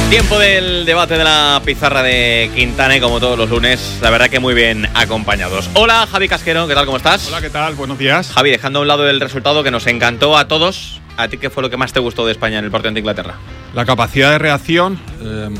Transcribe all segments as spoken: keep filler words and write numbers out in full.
Tiempo del debate de la pizarra de Quintana y como todos los lunes, la verdad que muy bien acompañados. Hola Javi Casquero, ¿qué tal? ¿Cómo estás? Hola, ¿qué tal? Buenos días. Javi, dejando a un lado el resultado que nos encantó a todos, ¿a ti qué fue lo que más te gustó de España en el partido ante Inglaterra? La capacidad de reacción, eh,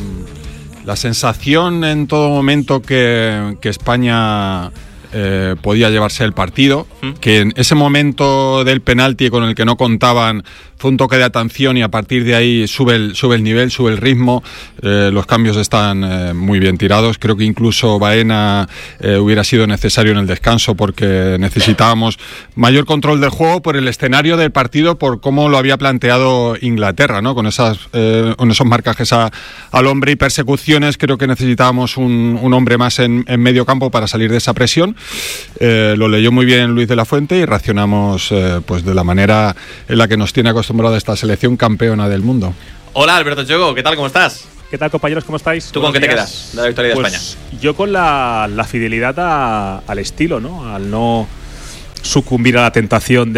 la sensación en todo momento que, que España eh, podía llevarse el partido, ¿Mm? que en ese momento del penalti con el que no contaban fue un toque de atención y a partir de ahí sube el, sube el nivel, sube el ritmo, eh, los cambios están eh, muy bien tirados. Creo que incluso Baena eh, hubiera sido necesario en el descanso porque necesitábamos mayor control del juego por el escenario del partido, por cómo lo había planteado Inglaterra, ¿no? Con esas eh, con esos marcajes a, al hombre y persecuciones. Creo que necesitábamos un, un hombre más en, en medio campo para salir de esa presión. Eh, lo leyó muy bien Luis de la Fuente y reaccionamos eh, pues de la manera en la que nos tiene acostumbrados de esta selección campeona del mundo. Hola Alberto Chogo, ¿qué tal? ¿Cómo estás? ¿Qué tal, compañeros? ¿Cómo estáis? ¿Tú con qué te quedas de la victoria pues de España? Yo con la, la fidelidad a, al estilo, ¿no? Al no sucumbir a la tentación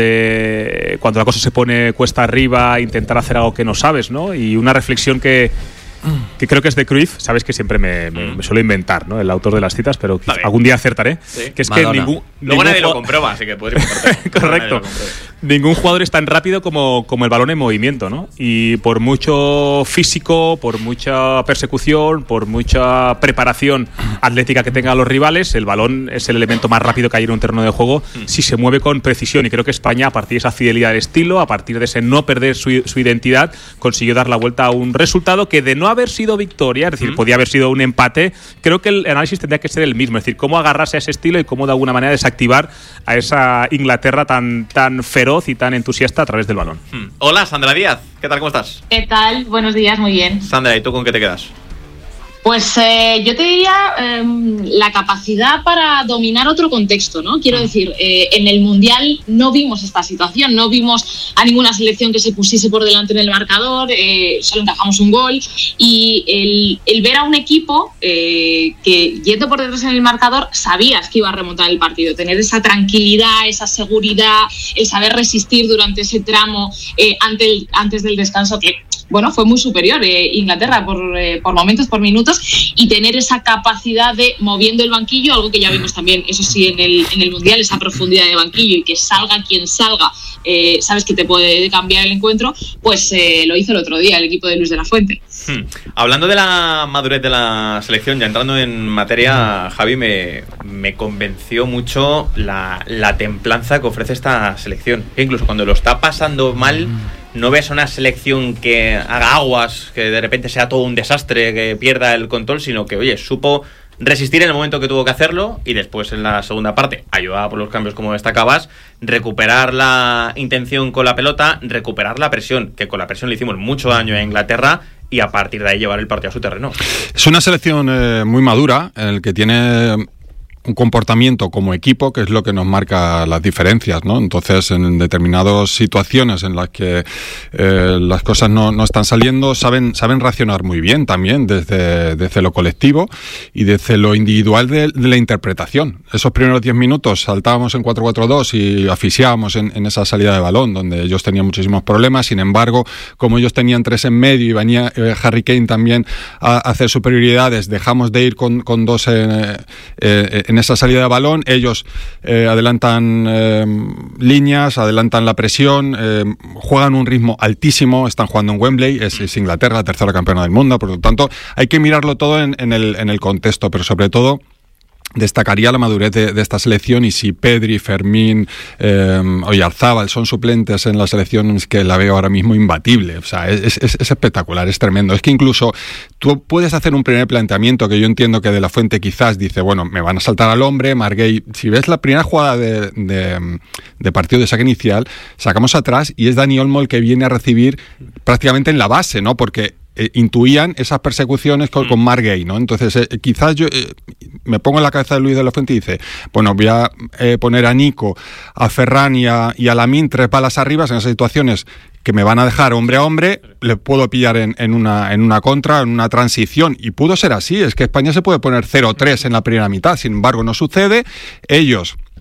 de cuando la cosa se pone cuesta arriba, intentar hacer algo que no sabes, ¿no? Y una reflexión que que creo que es de Cruyff, sabes que siempre me, me, me suelo inventar, ¿no? El autor de las citas, pero algún día acertaré. Sí. Que es Madonna. que ningún, Luego ningún nadie jugador... lo comprueba, así que puedes importarte. Correcto. Ningún jugador es tan rápido como, como el balón en movimiento, ¿no? Y por mucho físico, por mucha persecución, por mucha preparación atlética que tengan los rivales, el balón es el elemento más rápido que hay en un terreno de juego mm. si se mueve con precisión. Y creo que España, a partir de esa fidelidad del estilo, a partir de ese no perder su, su identidad, consiguió dar la vuelta a un resultado que de no haber sido victoria, es decir, mm. podía haber sido un empate, creo que el análisis tendría que ser el mismo, es decir, cómo agarrarse a ese estilo y cómo de alguna manera desactivar a esa Inglaterra tan, tan feroz y tan entusiasta a través del balón. Mm. Hola, Sandra Díaz, ¿qué tal? ¿Cómo estás? ¿Qué tal? Buenos días, muy bien. Sandra, ¿y tú con qué te quedas? Pues eh, yo te diría eh, la capacidad para dominar otro contexto, ¿no? Quiero decir, eh, en el Mundial no vimos esta situación, no vimos a ninguna selección que se pusiese por delante en el marcador, eh, solo encajamos un gol y el, el ver a un equipo eh, que yendo por detrás en el marcador sabías que iba a remontar el partido, tener esa tranquilidad, esa seguridad, el saber resistir durante ese tramo eh, ante el, antes del descanso que... Bueno, fue muy superior eh, Inglaterra por, eh, por momentos, por minutos, y tener esa capacidad de moviendo el banquillo, algo que ya vimos también, eso sí, en el, en el Mundial, esa profundidad de banquillo y que salga quien salga, eh, sabes que te puede cambiar el encuentro, pues eh, lo hizo el otro día el equipo de Luis de la Fuente. Hmm. Hablando de la madurez de la selección, ya entrando en materia, Javi, me, me convenció mucho la, la templanza que ofrece esta selección. E incluso cuando lo está pasando mal, no ves una selección que haga aguas, que de repente sea todo un desastre, que pierda el control, sino que, oye, supo resistir en el momento que tuvo que hacerlo y después en la segunda parte, ayudada por los cambios como destacabas, recuperar la intención con la pelota, recuperar la presión, que con la presión le hicimos mucho daño a Inglaterra, y a partir de ahí llevar el partido a su terreno. Es una selección eh, muy madura, en el que tiene un comportamiento como equipo que es lo que nos marca las diferencias, ¿no? Entonces, en determinadas situaciones en las que eh, las cosas no, no están saliendo, saben saben reaccionar muy bien también desde, desde lo colectivo y desde lo individual de, de la interpretación. Esos primeros diez minutos saltábamos en cuatro cuatro dos y asfixiábamos en, en esa salida de balón donde ellos tenían muchísimos problemas. Sin embargo, como ellos tenían tres en medio y venía eh, Harry Kane también a, a hacer superioridades, dejamos de ir con, con dos eh, eh, en esa salida de balón. Ellos eh, adelantan eh, líneas, adelantan la presión, eh, juegan un ritmo altísimo, están jugando en Wembley, es, es Inglaterra, la tercera campeona del mundo, por lo tanto hay que mirarlo todo en, en, el, en el contexto, pero sobre todo destacaría la madurez de, de esta selección, y si Pedri, Fermín, eh, Oyarzábal son suplentes en la selección, es que la veo ahora mismo imbatible. O sea, es, es, es espectacular, es tremendo. Es que incluso tú puedes hacer un primer planteamiento que yo entiendo que De la Fuente quizás dice, bueno, me van a saltar al hombre, Marguey. Si ves la primera jugada de, de, de partido de saque inicial, sacamos atrás y es Dani Olmo el que viene a recibir prácticamente en la base, ¿no? Porque Eh, intuían esas persecuciones con, con Marguey, ¿no? Entonces, eh, quizás yo eh, me pongo en la cabeza de Luis de la Fuente y dice, bueno, voy a eh, poner a Nico, a Ferran y a, y a Lamine tres balas arriba en esas situaciones que me van a dejar hombre a hombre, le puedo pillar en, en, una, en una contra, en una transición, y pudo ser así. Es que España se puede poner cero tres en la primera mitad, sin embargo no sucede. Ellos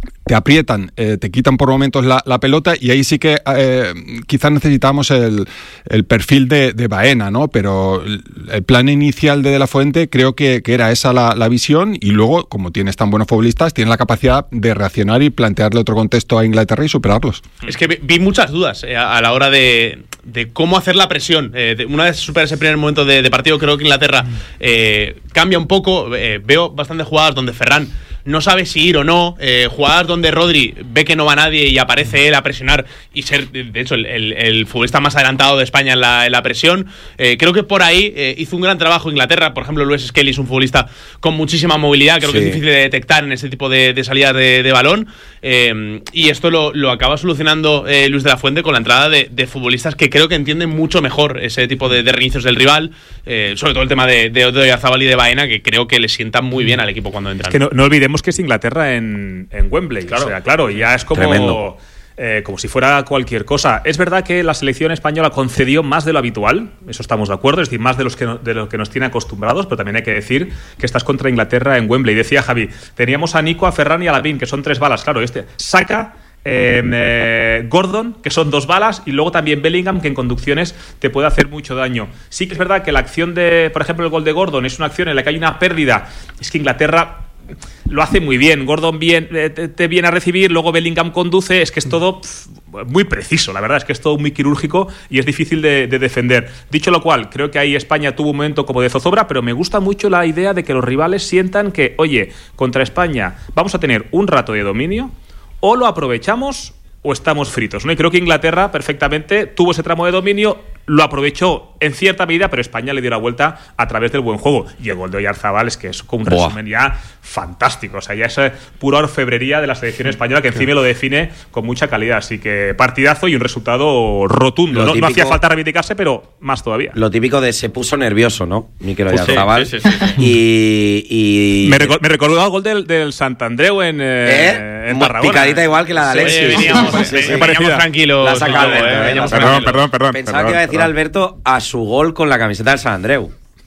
te aprietan, eh, te quitan por momentos la, la pelota y ahí sí que eh, quizás necesitamos el, el perfil de, de Baena, ¿no? Pero el, el plan inicial de De La Fuente creo que, que era esa la, la visión y luego, como tienes tan buenos futbolistas, tienes la capacidad de reaccionar y plantearle otro contexto a Inglaterra y superarlos. Es que vi, vi muchas dudas eh, a, a la hora de, de cómo hacer la presión. Eh, de, una vez supera ese primer momento de, de partido, creo que Inglaterra eh, cambia un poco. Eh, veo bastantes jugadas donde Ferran no sabe si ir o no, eh, jugadas donde Rodri ve que no va nadie y aparece él a presionar y ser, de hecho, el, el, el futbolista más adelantado de España en la, en la presión. Eh, creo que por ahí eh, hizo un gran trabajo Inglaterra. Por ejemplo, Lewis Skelly es un futbolista con muchísima movilidad, creo sí. que es difícil de detectar en ese tipo de, de salidas de, de balón, eh, y esto lo, lo acaba solucionando eh, Luis de la Fuente con la entrada de, de futbolistas que creo que entienden mucho mejor ese tipo de, de reinicios del rival, eh, sobre todo el tema de, de Oyarzabal y de Baena, que creo que le sientan muy bien al equipo cuando entran. Es que no, no olvidemos que es Inglaterra en, en Wembley, claro. O sea, claro, ya es como, eh, como si fuera cualquier cosa. Es verdad que la selección española concedió más de lo habitual, eso estamos de acuerdo, es decir, más de, los que no, de lo que nos tiene acostumbrados, pero también hay que decir que estás contra Inglaterra en Wembley. Decía Javi, teníamos a Nico, a Ferran y a Lavín, que son tres balas, claro, este saca... Eh, eh, Gordon, que son dos balas, y luego también Bellingham, que en conducciones te puede hacer mucho daño. Sí que es verdad que la acción de, por ejemplo, el gol de Gordon es una acción en la que hay una pérdida. Es que Inglaterra lo hace muy bien. Gordon bien, eh, te, te viene a recibir, luego Bellingham conduce. Es que es todo pff, muy preciso, la verdad, es que es todo muy quirúrgico y es difícil de, de defender. Dicho lo cual, creo que ahí España tuvo un momento como de zozobra, pero me gusta mucho la idea de que los rivales sientan que, oye, contra España vamos a tener un rato de dominio, o lo aprovechamos o estamos fritos, ¿no? Y creo que Inglaterra perfectamente tuvo ese tramo de dominio, lo aprovechó en cierta medida, pero España le dio la vuelta a través del buen juego. Y el gol de Oyarzabal es que es como un Buah. resumen ya fantástico. O sea, ya es pura orfebrería de la selección española que encima lo define con mucha calidad. Así que partidazo y un resultado rotundo. No, típico, no hacía falta reivindicarse, pero más todavía. Lo típico de se puso nervioso, ¿no? Mikel Oyarzabal. Sí, sí, sí, sí. Y, y... Me, recor- me recordó el gol del, del Santandreu en, eh, ¿Eh? en Tarragona. Picadita igual que la de Alexis. Oye, veníamos, sí, sí, sí. veníamos tranquilos. La saca todo, Alberto, eh, eh, veníamos Perdón, tranquilos. perdón, perdón. Pensaba perdón, que iba a decir perdón. Alberto a su gol con la camiseta del San Andreu.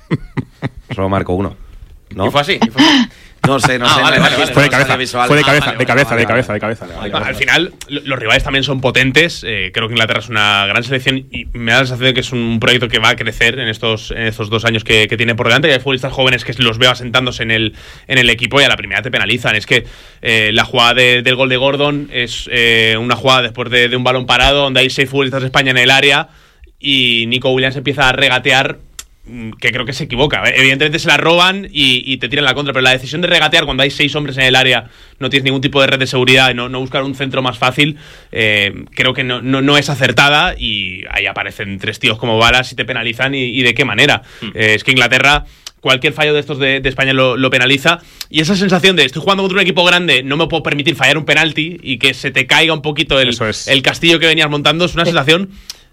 Solo marcó uno, ¿no? Y fue así. Y fue así. No sé, no Ah, sé. vale, no vale, he vale. visto Fue de la cabeza, visual. fue de Ah, cabeza, vale, de cabeza, vale, de vale, cabeza, vale. de cabeza. Vale, Al vale. final, lo- los rivales también son potentes. Eh, creo que Inglaterra es una gran selección y me da la sensación de que es un proyecto que va a crecer en estos, en estos dos años que, que tiene por delante. Y hay futbolistas jóvenes que los veo asentándose en el, en el equipo y a la primera te penalizan. Es que eh, la jugada de- del gol de Gordon es eh, una jugada después de, de un balón parado donde hay seis futbolistas de España en el área y Nico Williams empieza a regatear, que creo que se equivoca. Evidentemente se la roban y, y te tiran la contra, pero la decisión de regatear cuando hay seis hombres en el área, no tienes ningún tipo de red de seguridad y no, no buscar un centro más fácil, eh, creo que no, no, no es acertada y ahí aparecen tres tíos como balas y te penalizan y, y de qué manera. Mm. Eh, es que Inglaterra, cualquier fallo de estos de, de España lo, lo penaliza, y esa sensación de estoy jugando contra un equipo grande, no me puedo permitir fallar un penalti y que se te caiga un poquito el, Eso es. el castillo que venías montando, es una sensación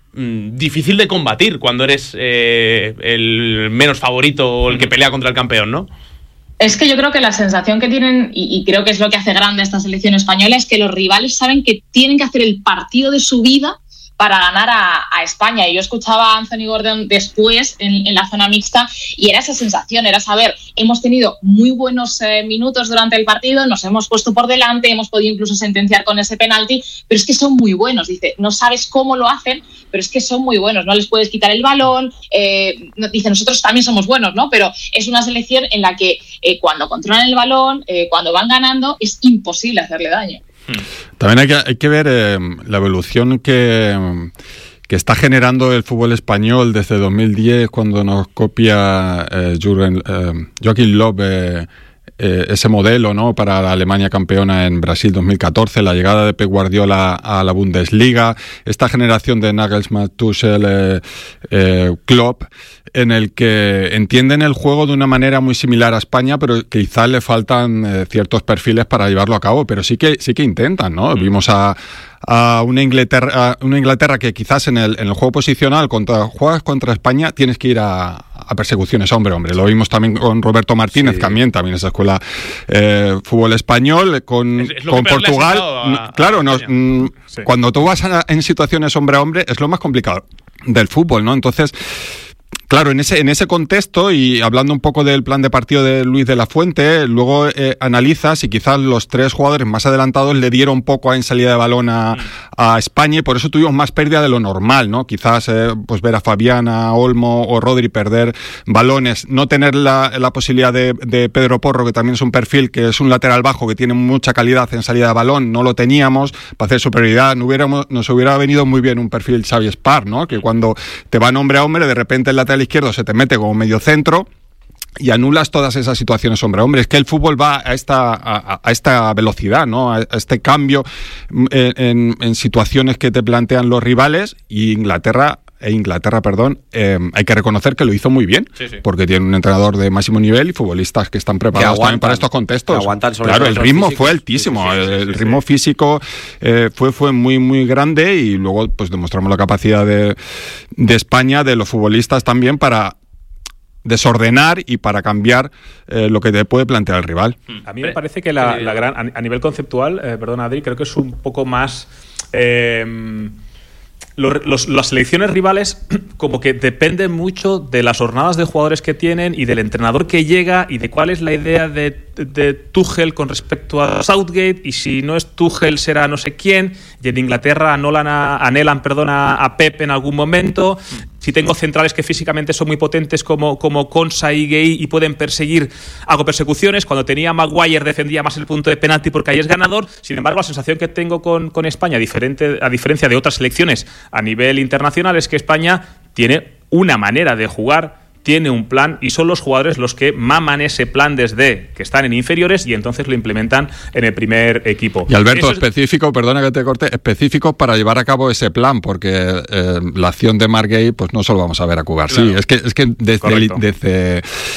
difícil de combatir cuando eres eh, el menos favorito o el que pelea contra el campeón, ¿no? Es que yo creo que la sensación que tienen, y, y creo que es lo que hace grande a esta selección española, es que los rivales saben que tienen que hacer el partido de su vida para ganar a, a España. Y yo escuchaba a Anthony Gordon después en, en la zona mixta y era esa sensación, era saber, hemos tenido muy buenos eh, minutos durante el partido, nos hemos puesto por delante, hemos podido incluso sentenciar con ese penalti, pero es que son muy buenos. Dice, no sabes cómo lo hacen, pero es que son muy buenos, no les puedes quitar el balón. Eh, dice, nosotros también somos buenos, ¿no? Pero es una selección en la que eh, cuando controlan el balón, eh, cuando van ganando, es imposible hacerle daño. También hay que, hay que ver eh, la evolución que, que está generando el fútbol español desde dos mil diez, cuando nos copia eh, Jürgen, eh, Joachim Löw eh, eh, ese modelo, ¿no?, para la Alemania campeona en Brasil dos mil catorce, la llegada de Pep Guardiola a la Bundesliga, esta generación de Nagelsmann, Tuchel, eh, eh, Klopp, en el que entienden el juego de una manera muy similar a España, pero quizás le faltan eh, ciertos perfiles para llevarlo a cabo, pero sí que sí que intentan, ¿no? Mm. Vimos a, a una Inglaterra, a una Inglaterra que quizás en el, en el juego posicional, contra juegas contra España, tienes que ir a, a persecuciones hombre hombre. Lo vimos también con Roberto Martínez, sí. también, también esa escuela eh, fútbol español, con, es, es con Portugal. A, claro, a nos, mm, sí. cuando tú vas a, en situaciones hombre a hombre, es lo más complicado del fútbol, ¿no? Entonces, Claro, en ese, en ese contexto, y hablando un poco del plan de partido de Luis de la Fuente, luego eh, analizas y quizás los tres jugadores más adelantados le dieron poco en salida de balón a, a España, y por eso tuvimos más pérdida de lo normal, ¿no? Quizás eh, pues ver a Fabián, a Olmo o Rodri perder balones, no tener la, la posibilidad de, de Pedro Porro, que también es un perfil que es un lateral bajo, que tiene mucha calidad en salida de balón, no lo teníamos para hacer superioridad. No hubiéramos, nos hubiera venido muy bien un perfil Xavi Spar, ¿no? Que cuando te van hombre a hombre, de repente el lateral izquierdo se te mete como medio centro y anulas todas esas situaciones hombre a hombre. Es que el fútbol va a esta, a, a esta velocidad, ¿no? A este cambio en, en, en situaciones que te plantean los rivales, y Inglaterra e Inglaterra, perdón, eh, hay que reconocer que lo hizo muy bien, sí, sí. porque tiene un entrenador de máximo nivel y futbolistas que están preparados que aguantan, también para estos contextos. Aguantan sobre claro, el ritmo físicos. Fue altísimo, sí, sí, sí, el, el ritmo sí. físico eh, fue, fue muy, muy grande, y luego pues demostramos la capacidad de, de España, de los futbolistas también, para desordenar y para cambiar eh, lo que te puede plantear el rival. A mí me parece que la, la gran, a nivel conceptual, eh, perdón Adri, creo que es un poco más... Eh, Los, los, las selecciones rivales como que dependen mucho de las jornadas de jugadores que tienen y del entrenador que llega y de cuál es la idea de, de, de Tuchel con respecto a Southgate, y si no es Tuchel será no sé quién, y en Inglaterra anulan a, anhelan perdón, a, a Pep en algún momento. Si tengo centrales que físicamente son muy potentes como, como Konsa y Gueye y pueden perseguir, hago persecuciones. Cuando tenía Maguire defendía más el punto de penalti porque ahí es ganador. Sin embargo, la sensación que tengo con, con España, diferente, a diferencia de otras selecciones a nivel internacional, es que España tiene una manera de jugar, tiene un plan, y son los jugadores los que maman ese plan desde que están en inferiores y entonces lo implementan en el primer equipo. Y Alberto, es... específico, perdona que te corte, específico para llevar a cabo ese plan, porque eh, la acción de Marc Gueye pues no solo vamos a ver a Cubar. Claro. Sí, es que, es que desde, el, desde,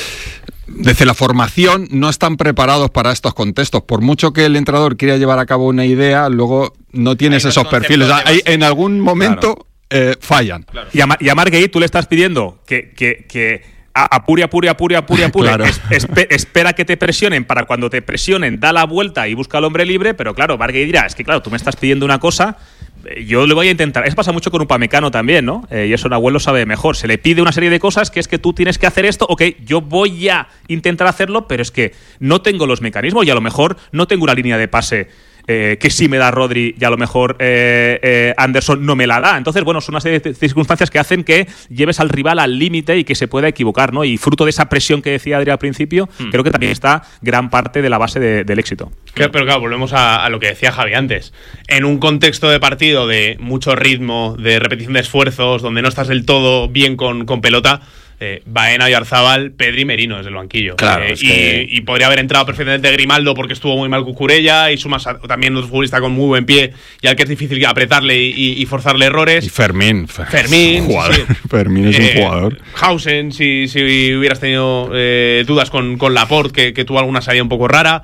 desde la formación no están preparados para estos contextos. Por mucho que el entrenador quiera llevar a cabo una idea, luego no tienes hay esos perfiles. Hay, en algún momento... Claro. Eh, fallan. Claro. Y a, y a Marc Gueye tú le estás pidiendo que, que, que apure, apure, apure, apure, apure. Claro. Es, espe, espera que te presionen, para cuando te presionen da la vuelta y busca al hombre libre, pero claro, Marc Gueye dirá, es que claro, tú me estás pidiendo una cosa, yo le voy a intentar. Eso pasa mucho con Upamecano también, ¿no? Eh, y eso Nahuel sabe mejor. Se le pide una serie de cosas que es que tú tienes que hacer esto, ok, yo voy a intentar hacerlo, pero es que no tengo los mecanismos y a lo mejor no tengo una línea de pase Eh, que sí me da Rodri y a lo mejor eh, eh, Anderson no me la da. Entonces, bueno, son una serie de circunstancias que hacen que lleves al rival al límite y que se pueda equivocar, ¿no? Y fruto de esa presión que decía Adri al principio, mm. creo que también está gran parte de la base de, del éxito. Pero, pero claro, volvemos a, a lo que decía Javi antes. En un contexto de partido de mucho ritmo, de repetición de esfuerzos, donde no estás del todo bien con, con pelota, Eh, Baena, Oyarzábal, Pedri, Merino desde el banquillo. Claro, eh, es y, que... y podría haber entrado perfectamente Grimaldo porque estuvo muy mal Cucurella, y sumas a, también otro futbolista con muy buen pie y al que es difícil apretarle y, y, y forzarle errores. Y Fermín. Fermín. Jugador. Sí. Fermín es eh, un jugador. Hausen, si, si hubieras tenido eh, dudas con, con Laporte, que, que tuvo alguna salida un poco rara.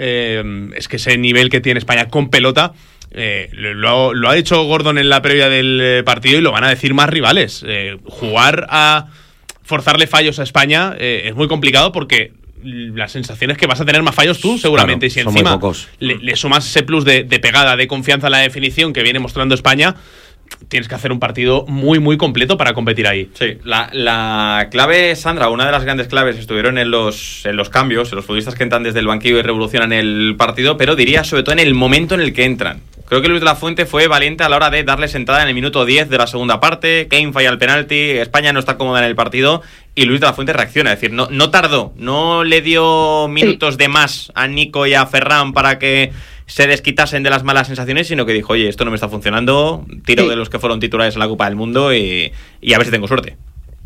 Eh, es que ese nivel que tiene España con pelota. Eh, lo, lo ha dicho Gordon en la previa del partido y lo van a decir más rivales. Eh, jugar a forzarle fallos a España eh, es muy complicado, porque la sensación es que vas a tener más fallos tú seguramente, claro, y si encima le, le sumas ese plus de, de pegada, de confianza en la definición que viene mostrando España, tienes que hacer un partido muy muy completo para competir ahí. Sí, la, la clave, Sandra, una de las grandes claves estuvieron en los, en los cambios, en los futbolistas que entran desde el banquillo y revolucionan el partido, pero diría sobre todo en el momento en el que entran. Creo que Luis de la Fuente fue valiente a la hora de darle sentada en el minuto diez de la segunda parte. Kane falla el penalti, España no está cómoda en el partido y Luis de la Fuente reacciona. Es decir, no, no tardó, no le dio minutos de más a Nico y a Ferran para que se desquitasen de las malas sensaciones, sino que dijo, oye, esto no me está funcionando, tiro sí. de los que fueron titulares en la Copa del Mundo y, y a ver si tengo suerte.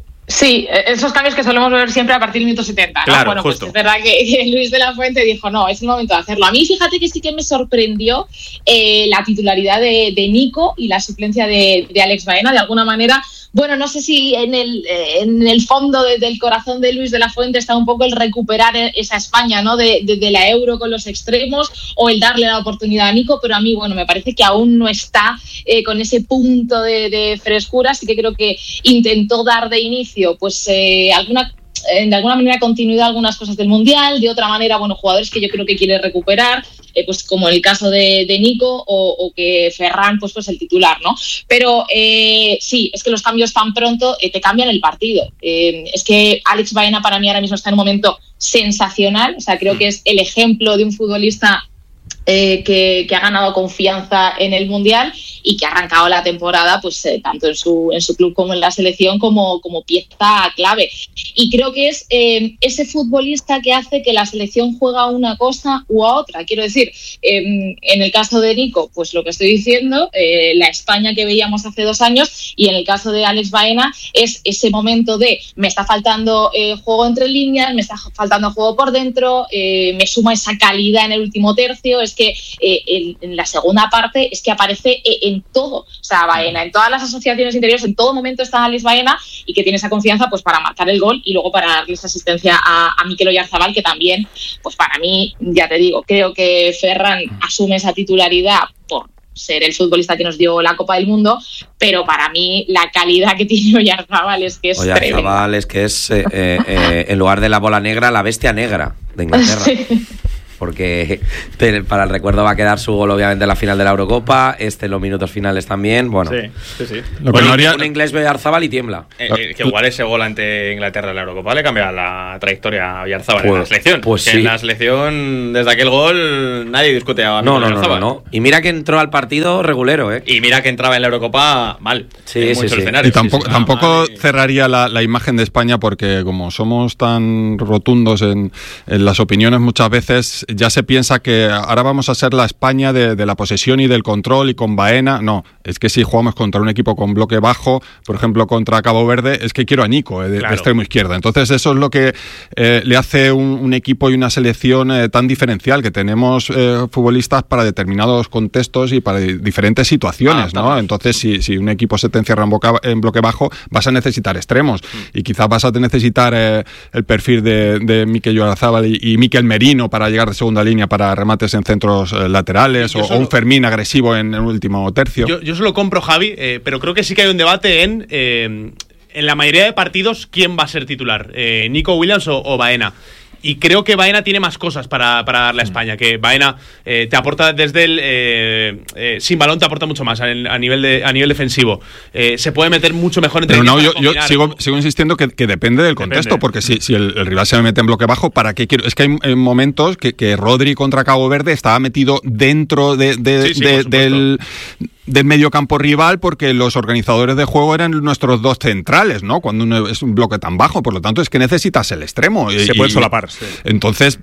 Sí, esos cambios que solemos ver siempre a partir del minuto setenta, ¿no? Claro, bueno, justo. Pues es verdad que, que Luis de la Fuente dijo, no, es el momento de hacerlo. A mí, fíjate que sí que me sorprendió eh, la titularidad de, de Nico y la suplencia de, de Alex Baena, de alguna manera. Bueno, no sé si en el, eh, en el fondo de, del corazón de Luis de la Fuente está un poco el recuperar esa España, ¿no? De, de, de la Euro con los extremos, o el darle la oportunidad a Nico, pero a mí, bueno, me parece que aún no está eh, con ese punto de, de frescura. Así que creo que intentó dar de inicio, pues, eh, alguna de alguna manera continuidad a algunas cosas del Mundial, de otra manera, bueno, jugadores que yo creo que quiere recuperar. eh, pues como el caso de, de Nico o, o que Ferran pues, pues el titular, ¿no? Pero eh, sí, es que los cambios tan pronto eh, te cambian el partido. Eh, es que Alex Baena para mí ahora mismo está en un momento sensacional, o sea, creo que es el ejemplo de un futbolista Eh, que, que ha ganado confianza en el Mundial y que ha arrancado la temporada pues eh, tanto en su, en su club como en la selección como, como pieza clave. Y creo que es eh, ese futbolista que hace que la selección juega una cosa u a otra. Quiero decir, eh, en el caso de Nico, pues lo que estoy diciendo, eh, la España que veíamos hace dos años, y en el caso de Alex Baena es ese momento de me está faltando eh, juego entre líneas, me está faltando juego por dentro, eh, me suma esa calidad en el último tercio. Es que eh, en, en la segunda parte es que aparece en todo, o sea, Baena, en todas las asociaciones interiores, en todo momento está Alex Baena, y que tiene esa confianza pues para marcar el gol y luego para darle esa asistencia a, a Mikel Oyarzabal, que también, pues para mí, ya te digo, creo que Ferran asume esa titularidad por ser el futbolista que nos dio la Copa del Mundo, pero para mí la calidad que tiene Oyarzabal es que es tremenda. Oyarzabal es que es, eh, eh, en lugar de la bola negra, la bestia negra de Inglaterra. Sí. Porque para el recuerdo va a quedar su gol obviamente en la final de la Eurocopa, este en los minutos finales también, bueno. Sí, sí, sí. Lo bueno, haría... un inglés ve a Oyarzabal y tiembla. Eh, eh, que igual ese gol ante Inglaterra en la Eurocopa le cambia la trayectoria a Oyarzabal pues, en la selección. Pues que sí. En la selección, desde aquel gol, nadie discute a no, no, no, no, no. Y mira que entró al partido regulero, ¿eh? Y mira que entraba en la Eurocopa mal. Sí, sí, sí. Y tampoco, sí, sí, tampoco y... cerraría la, la imagen de España, porque como somos tan rotundos en, en las opiniones muchas veces, ya se piensa que que ahora vamos a ser la España de, de la posesión y del control y con Baena. No, es que si jugamos contra un equipo con bloque bajo, por ejemplo contra Cabo Verde, es que quiero a Nico eh, de, claro. de extremo izquierda. Entonces eso es lo que eh, le hace un, un equipo y una selección eh, tan diferencial, que tenemos eh, futbolistas para determinados contextos y para diferentes situaciones, ah, ¿no? Entonces si, si un equipo se te encierra en, boca, en bloque bajo, vas a necesitar extremos mm. y quizás vas a necesitar eh, el perfil de, de Mikel Oyarzabal y, y Mikel Merino para llegar de segunda línea para remates en centros eh, laterales o, solo, o un Fermín agresivo en el último tercio. Yo, yo solo compro, Javi, eh, pero creo que sí que hay un debate en eh, en la mayoría de partidos quién va a ser titular, eh, Nico Williams o, o Baena. Y creo que Baena tiene más cosas para, para darle a España, que Baena eh, te aporta desde el eh, eh, sin balón, te aporta mucho más a, a nivel de a nivel defensivo. Eh, se puede meter mucho mejor entre. Pero no, yo, yo sigo, sigo insistiendo que, que depende del contexto, depende. Porque si, si el, el rival se me mete en bloque bajo, ¿para qué quiero? Es que hay, hay momentos que, que Rodri contra Cabo Verde estaba metido dentro de, de, sí, sí, de del del mediocampo rival, porque los organizadores de juego eran nuestros dos centrales, ¿no? Cuando uno es un bloque tan bajo, por lo tanto es que necesitas el extremo. Se y, puede solapar. Sí. Entonces,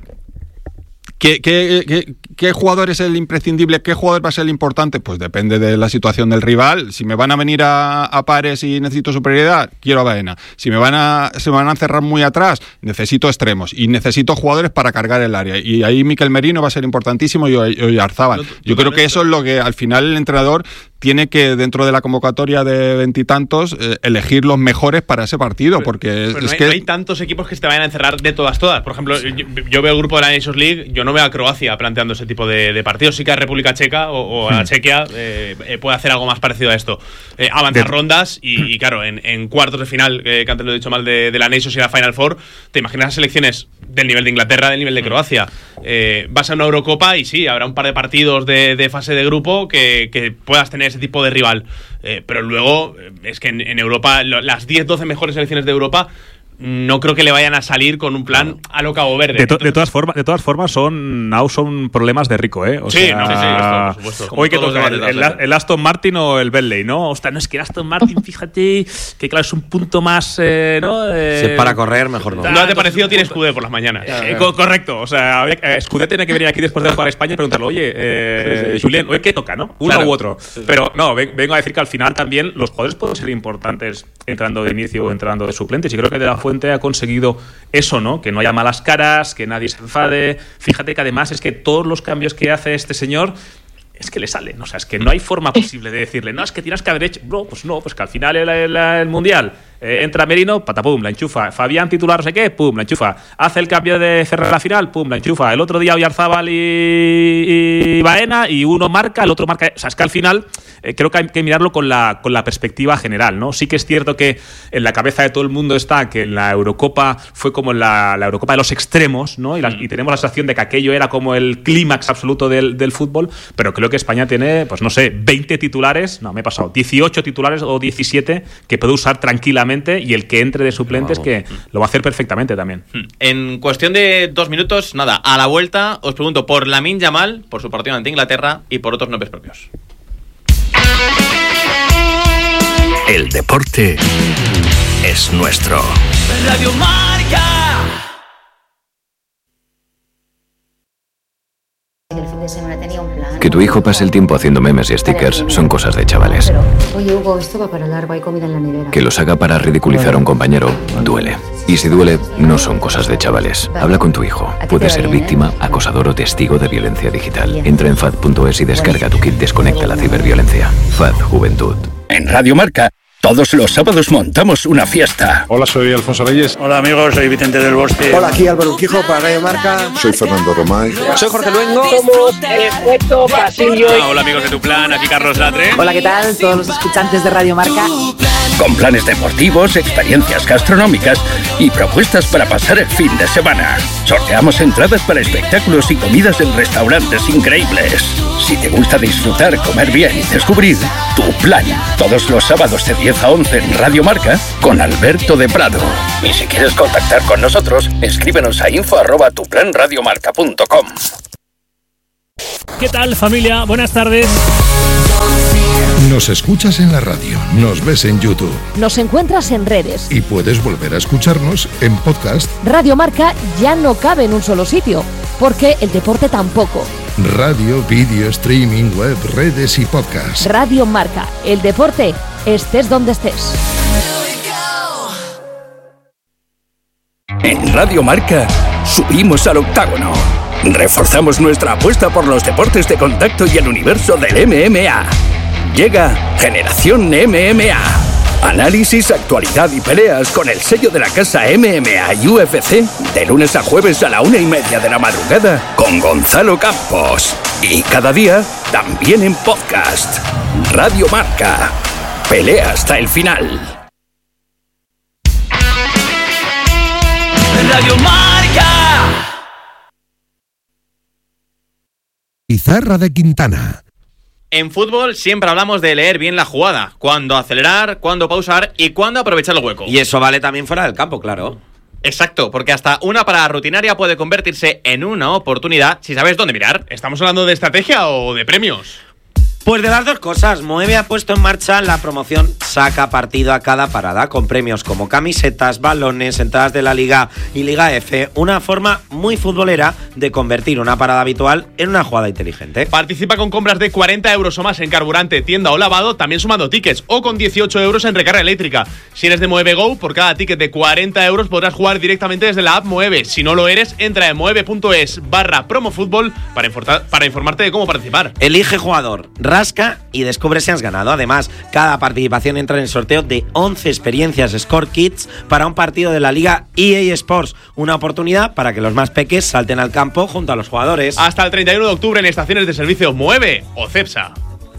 ¿qué, qué, qué, ¿qué jugador es el imprescindible? ¿Qué jugador va a ser el importante? Pues depende de la situación del rival. Si me van a venir a, a pares y necesito superioridad, quiero a Baena. Si me van a se me van a cerrar muy atrás, necesito extremos y necesito jugadores para cargar el área. Y ahí Mikel Merino va a ser importantísimo y Oyarzabal. Yo creo que eso es lo que al final el entrenador tiene que, dentro de la convocatoria de veintitantos, eh, elegir los mejores para ese partido, porque pero, es, pero no es hay, que... no hay tantos equipos que se te vayan a encerrar de todas, todas. Por ejemplo, yo, yo veo el grupo de la Nations League, yo no veo a Croacia planteando ese tipo de, de partidos. Sí que a República Checa o, o a hmm. Chequia eh, eh, puede hacer algo más parecido a esto. Eh, avanzar de... rondas y, y, claro, en, en cuartos de final, eh, que antes lo he dicho mal, de, de la Nations y la Final Four, te imaginas selecciones del nivel de Inglaterra, del nivel de Croacia. Eh, vas a una Eurocopa y sí, habrá un par de partidos de, de fase de grupo que, que puedas tener ese tipo de rival. Eh, pero luego, es que en, en Europa, lo, las diez doce mejores selecciones de Europa no creo que le vayan a salir con un plan a lo Cabo Verde. De, to, de todas formas, de todas formas son now son problemas de rico, ¿eh? O sí, sea, no, sí, sí, esto, por supuesto. Hoy que toca el, el, el Aston Martin o el Bentley, ¿no? Ostras, no es que el Aston Martin, fíjate, que claro, es un punto más, eh, ¿no? Eh, si es para correr, mejor no. ¿No te ha parecido? Tiene Scudé por las mañanas. Eh, eh, correcto, o sea, eh, Scudé tiene que venir aquí después de jugar a España y preguntarle, oye, eh, sí, sí, sí. Julián, ¿hoy qué toca, no? Uno claro. u otro. Sí, sí. Pero no, vengo a decir que al final también los jugadores pueden ser importantes entrando de inicio o entrando de suplentes, y creo que De La Fuente ha conseguido eso, ¿no? Que no haya malas caras, que nadie se enfade. Fíjate que además es que todos los cambios que hace este señor es que le salen, o sea, es que no hay forma posible de decirle, no, es que tienes que haber hecho, no, pues no, pues que al final el, el, el Mundial Eh, entra Merino, patapum, la enchufa. Fabián titular, no sé qué, pum, la enchufa. Hace el cambio de Ferrer a la final, pum, la enchufa. El otro día Oyarzábal y, y Baena, y uno marca, el otro marca. O sea, es que al final eh, creo que hay que mirarlo con la, con la perspectiva general, ¿no? Sí que es cierto que en la cabeza de todo el mundo está que la Eurocopa fue como la, la Eurocopa de los extremos, ¿no? Y, la, y tenemos la sensación de que aquello era como el clímax absoluto del, del fútbol, pero creo que España tiene, pues no sé, veinte titulares, no, me he pasado, dieciocho titulares o diecisiete que puede usar tranquilamente, y el que entre de suplentes que lo va a hacer perfectamente también. En cuestión de dos minutos, nada, a la vuelta os pregunto por Lamine Yamal, por su partido ante Inglaterra y por otros nombres propios. El deporte es nuestro. Radio Marca. El fin de semana tenía un plan. Que tu hijo pase el tiempo haciendo memes y stickers son cosas de chavales. Pero, oye, Hugo, esto va para largo, hay comida en la nevera. Que los haga para ridiculizar a un compañero duele. Y si duele, no son cosas de chavales. Habla con tu hijo. Puede ser víctima, acosador o testigo de violencia digital. Entra en fad punto es y descarga tu kit Desconecta la ciberviolencia. F A D Juventud. En Radio Marca, todos los sábados montamos una fiesta. Hola, soy Alfonso Reyes. Hola amigos, soy Vicente del Bosque. Hola, aquí Álvaro Urquijo para Radio Marca. Soy Fernando Romay. Soy Jorge Luengo. Somos Efecto Pasillo. Hola, hola amigos de Tu Plan, aquí Carlos Latre. Hola, ¿qué tal? Todos los escuchantes de Radio Marca. Con planes deportivos, experiencias gastronómicas y propuestas para pasar el fin de semana. Sorteamos entradas para espectáculos y comidas en restaurantes increíbles. Si te gusta disfrutar, comer bien y descubrir, Tu Plan. Todos los sábados de diez a once en Radio Marca con Alberto de Prado. Y si quieres contactar con nosotros, escríbenos a info arroba tu plan radio marca punto com. ¿Qué tal, familia? Buenas tardes. Nos escuchas en la radio, nos ves en YouTube. Nos encuentras en redes. Y puedes volver a escucharnos en podcast. Radio Marca ya no cabe en un solo sitio, porque el deporte tampoco. Radio, vídeo, streaming, web, redes y podcast. Radio Marca, el deporte, estés donde estés. En Radio Marca, subimos al octágono. Reforzamos nuestra apuesta por los deportes de contacto y el universo del M M A. Llega Generación M M A. Análisis, actualidad y peleas con el sello de la casa M M A y U F C de lunes a jueves a la una y media de la madrugada con Gonzalo Campos. Y cada día también en podcast. Radio Marca. Pelea hasta el final. Radio Marca. Izarra de Quintana. En fútbol siempre hablamos de leer bien la jugada, cuándo acelerar, cuándo pausar y cuándo aprovechar el hueco. Y eso vale también fuera del campo, claro. Exacto, porque hasta una parada rutinaria puede convertirse en una oportunidad si sabes dónde mirar. ¿Estamos hablando de estrategia o de premios? Pues de las dos cosas. Moeve ha puesto en marcha la promoción Saca Partido a Cada Parada, con premios como camisetas, balones, entradas de la Liga y Liga F, una forma muy futbolera de convertir una parada habitual en una jugada inteligente. Participa con compras de cuarenta euros o más en carburante, tienda o lavado, también sumando tickets, o con dieciocho euros en recarga eléctrica. Si eres de Moeve Go, por cada ticket de cuarenta euros podrás jugar directamente desde la app Moeve. Si no lo eres, entra en moeve punto es barra promofutbol para, para informarte de cómo participar. Elige jugador, rasca y descubre si has ganado. Además, cada participación entra en el sorteo de once experiencias Score Kits para un partido de la Liga E A Sports. Una oportunidad para que los más peques salten al campo junto a los jugadores. Hasta el treinta y uno de octubre en estaciones de servicio Moeve o Cepsa.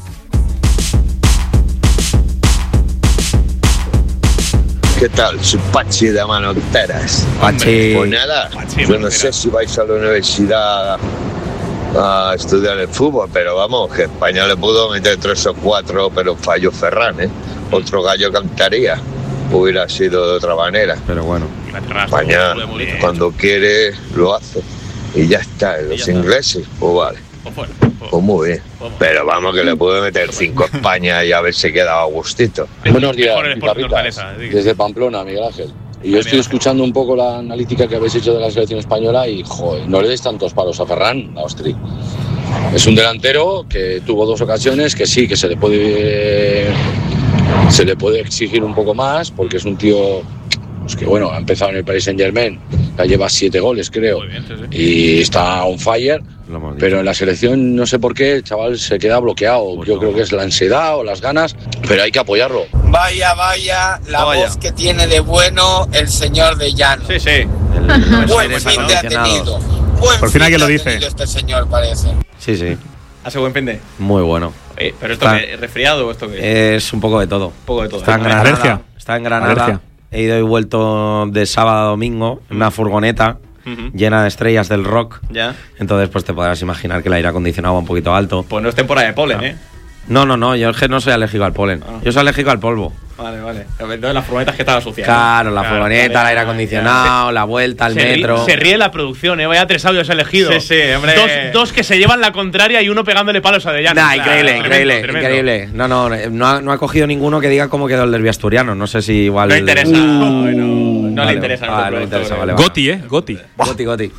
¿Qué tal? Soy Pachi de Manoteras. Pachi. Pues nada, Pachi, yo no sé si vais a la universidad a estudiar el fútbol, pero vamos, que España le pudo meter tres o cuatro, pero falló Ferran, ¿eh? Otro gallo cantaría. Hubiera sido de otra manera. Pero bueno, España cuando quiere lo hace. Y ya está, los ingleses, pues vale. Pues muy bien. Pero vamos, que le puede meter cinco a España y a ver si queda a gustito. Buenos días, desde Pamplona, Miguel Ángel. Y yo estoy escuchando un poco la analítica que habéis hecho de la selección española y, joder, no le des tantos palos a Ferran, a Ostri. Es un delantero que tuvo dos ocasiones, que sí, que se le puede se le puede exigir un poco más, porque es un tío pues que, bueno, ha empezado en el Paris Saint-Germain Ya lleva siete goles, creo. Muy bien, sí, sí. Y está on fire. Pero en la selección no sé por qué el chaval se queda bloqueado. Pues Yo no. creo que es la ansiedad o las ganas, pero hay que apoyarlo. Vaya, vaya, la Vaya. voz que tiene de bueno el señor de Llano. Sí, sí. El- los Buen aires fin de ha acondicionados. tenido. Buen Por fin fin alguien de lo ha dice. tenido este señor, parece. Sí, sí. Hace buen fin de. Muy bueno. Eh, ¿Pero esto Está- qué? ¿Resfriado o esto qué? Es un poco de todo. Un poco de todo. Está en ¿eh? Granada. Alergia. Está en Granada. Alergia. He ido y vuelto de sábado a domingo en una furgoneta Ujú. llena de estrellas del rock. Ya. Entonces, pues te podrás imaginar que el aire acondicionado va un poquito alto. Pues no es temporada de polen, ¿eh? No, no, no, yo es que no soy alérgico al polen. Ah. Yo soy alérgico al polvo. Vale, vale. Entonces las furgonetas que estaban sucias. Claro, la Claro, furgoneta, vale, el aire ya, acondicionado, la vuelta al Se ríe, metro. se ríe la producción, ¿eh? Vaya tres audios elegidos. Sí, sí, hombre. Dos, dos que se llevan la contraria y uno pegándole palos a Dellano. Nah, O sea, increíble, tremendo, increíble, tremendo. increíble. No, no, no ha, no ha cogido ninguno que diga cómo quedó el derbi asturiano. No sé si igual. No interesa. Uh, no, no, no vale, le interesa. a nuestro vale, no productor, interesa, eh. vale, vale. Goti, ¿eh? Goti. Goti, Goti.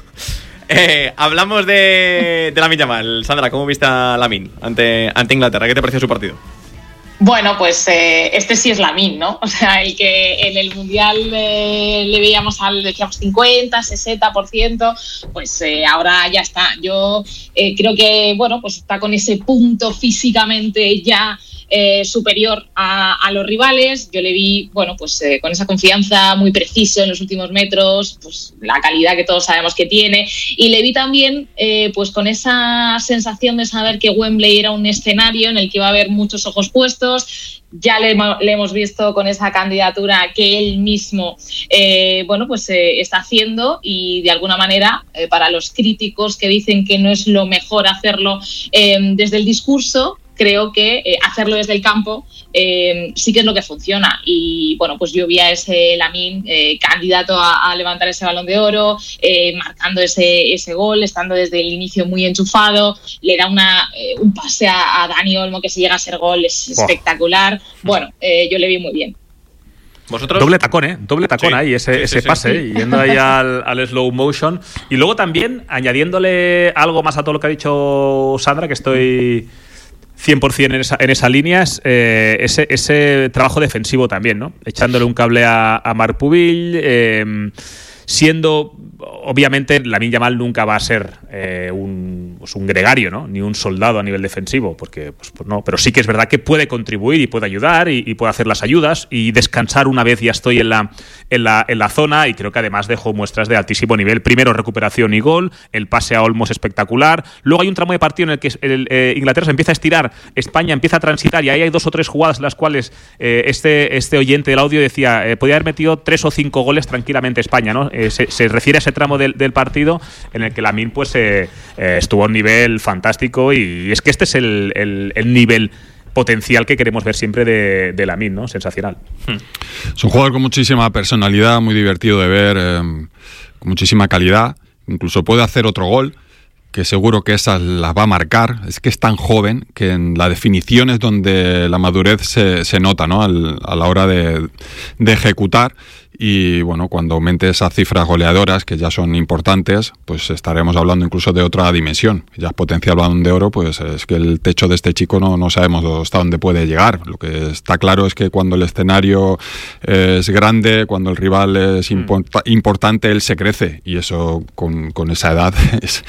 Eh, hablamos de, de Lamine Yamal. Sandra, ¿cómo viste a Lamine ante, ante Inglaterra? ¿Qué te pareció su partido? Bueno, pues eh, este sí es Lamine, ¿no? O sea, el que en el Mundial eh, le veíamos al, decíamos cincuenta, sesenta por ciento, pues eh, ahora ya está. Yo eh, creo que, bueno, pues está con ese punto físicamente ya eh, superior a, a los rivales. Yo le vi, bueno, pues eh, con esa confianza, muy preciso en los últimos metros, pues la calidad que todos sabemos que tiene. Y le vi también, eh, pues con esa sensación de saber que Wembley era un escenario en el que iba a haber muchos ojos puestos. Ya le, le hemos visto con esa candidatura que él mismo eh, bueno, pues, eh, está haciendo, y de alguna manera eh, para los críticos que dicen que no es lo mejor hacerlo eh, desde el discurso, creo que eh, hacerlo desde el campo eh, sí que es lo que funciona. Y bueno, pues yo vi a ese Lamine eh, candidato a, a levantar ese Balón de Oro, eh, marcando ese, ese gol, estando desde el inicio muy enchufado. Le da una, eh, un pase a, a Dani Olmo que si llega a ser gol es Oh. espectacular. Bueno, eh, yo le vi muy bien. ¿Vosotros? Doble tacón, ¿eh? Doble tacón Sí, ahí, ese, sí, ese sí, pase, sí. ¿eh? Yendo ahí al, al slow motion. Y luego también añadiéndole algo más a todo lo que ha dicho Sandra, que estoy cien por ciento en esa, en esa línea, es, eh, ese, ese trabajo defensivo también, ¿no? Echándole un cable a, a Marc Pubil, eh, siendo, obviamente, Lamine Yamal nunca va a ser eh, un, pues un gregario, ¿no? Ni un soldado a nivel defensivo, porque pues, pues no, pero sí que es verdad que puede contribuir y puede ayudar y, y puede hacer las ayudas y descansar una vez ya estoy en la, en la, en la zona, y creo que además dejó muestras de altísimo nivel. Primero recuperación y gol, el pase a Olmos espectacular, luego hay un tramo de partido en el que el, eh, Inglaterra se empieza a estirar, España empieza a transitar, y ahí hay dos o tres jugadas en las cuales eh, este, este oyente del audio decía, eh, podía haber metido tres o cinco goles tranquilamente España, ¿no? Eh, se, se refiere a ese tramo del, del partido en el que Lamine pues eh, eh, estuvo a un nivel fantástico, y es que este es el, el, el nivel potencial que queremos ver siempre de, de Lamine, ¿no? Sensacional. Es un jugador con muchísima personalidad, muy divertido de ver, eh, con muchísima calidad. Incluso puede hacer otro gol, que seguro que esas las va a marcar. Es que es tan joven que en la definición es donde la madurez se, se nota, ¿no? Al, a la hora de, de ejecutar. Y bueno, cuando aumente esas cifras goleadoras, que ya son importantes, pues estaremos hablando incluso de otra dimensión. Ya es potencial Balón de Oro, pues es que el techo de este chico no, no sabemos hasta dónde puede llegar. Lo que está claro es que cuando el escenario es grande, cuando el rival es import- importante, él se crece. Y eso con, con esa edad es,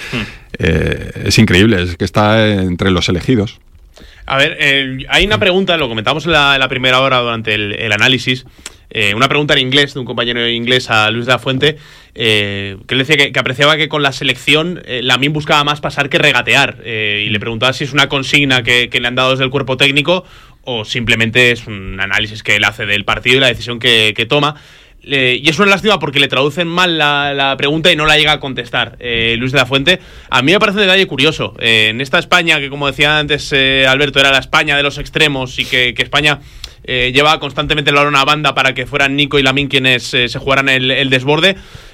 eh, es increíble, es que está entre los elegidos. A ver, eh, hay una pregunta, lo comentamos en la, en la primera hora durante el, el análisis, eh, una pregunta en inglés de un compañero inglés a Luis de la Fuente, eh, que él decía que, que apreciaba que con la selección eh, Lamine buscaba más pasar que regatear, eh, y le preguntaba si es una consigna que, que le han dado desde el cuerpo técnico o simplemente es un análisis que él hace del partido y la decisión que, que toma. Eh, y es una lástima porque le traducen mal la, la pregunta y no la llega a contestar eh, Luis de la Fuente. A mí me parece un detalle curioso. Eh, en esta España, que como decía antes eh, Alberto, era la España de los extremos, y que, que España eh, llevaba constantemente el balón a banda para que fueran Nico y Lamine quienes eh, se jugaran el, el desborde.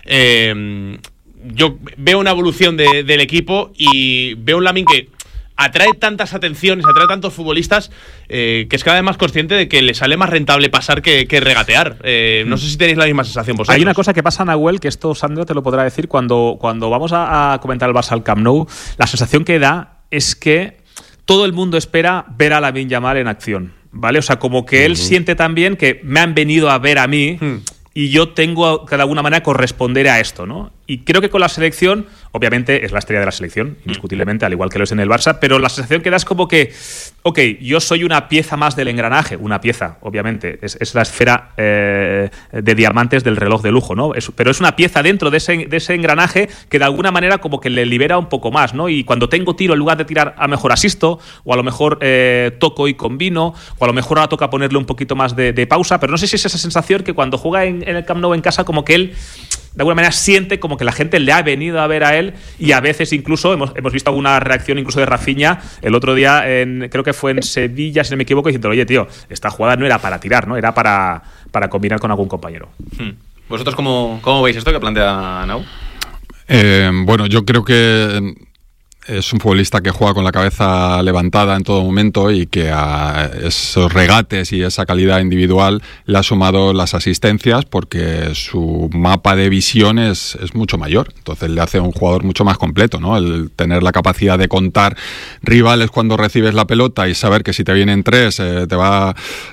Eh, yo veo una evolución de, del equipo y veo un Lamine que atrae tantas atenciones, atrae tantos futbolistas, eh, que es cada vez más consciente de que le sale más rentable pasar que, que regatear. Eh, no sé si tenéis la misma sensación vosotros. Hay una cosa que pasa, Nahuel, que esto Sandra te lo podrá decir, cuando, cuando vamos a, a comentar el Barça al Camp Nou, la sensación que da es que todo el mundo espera ver a Lamine Yamal en acción, ¿vale? O sea, como que él uh-huh. siente también que me han venido a ver a mí, uh-huh. y yo tengo que de alguna manera corresponder a esto, ¿no? Y creo que con la selección, obviamente es la estrella de la selección, indiscutiblemente, al igual que lo es en el Barça, pero la sensación que da es como que, ok, yo soy una pieza más del engranaje, una pieza, obviamente, es, es la esfera eh, de diamantes del reloj de lujo, ¿no? Es, pero es una pieza dentro de ese, de ese engranaje que de alguna manera como que le libera un poco más, ¿no? Y cuando tengo tiro, en lugar de tirar, a lo mejor asisto, o a lo mejor eh, toco y combino, o a lo mejor ahora toca ponerle un poquito más de, de pausa, pero no sé si es esa sensación que cuando juega en, en el Camp Nou en casa, como que él de alguna manera siente como que la gente le ha venido a ver a él, y a veces incluso hemos, hemos visto alguna reacción incluso de Rafinha el otro día, en, creo que fue en Sevilla, si no me equivoco, diciendo, oye tío, esta jugada no era para tirar, ¿no? Era para, para combinar con algún compañero. ¿Vosotros cómo, cómo veis esto que plantea Nau? Eh, bueno, yo creo que es un futbolista que juega con la cabeza levantada en todo momento y que a esos regates y esa calidad individual le ha sumado las asistencias, porque su mapa de visión es, es mucho mayor. Entonces le hace un jugador mucho más completo, ¿no? El tener la capacidad de contar rivales cuando recibes la pelota y saber que si te vienen tres eh, te va